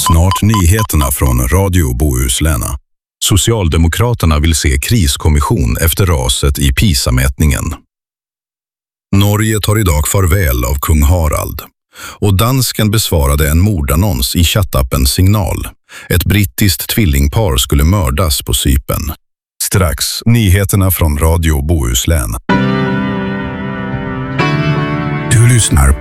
Snart nyheterna från Radio Bohuslän. Socialdemokraterna vill se kriskommission efter raset i PISA-mätningen. Norge tar idag farväl av kung Harald. Och dansken besvarade en mordannons i chattappen Signal. Ett brittiskt tvillingpar skulle mördas på Cypern. Strax nyheterna från Radio Bohuslän. Du lyssnar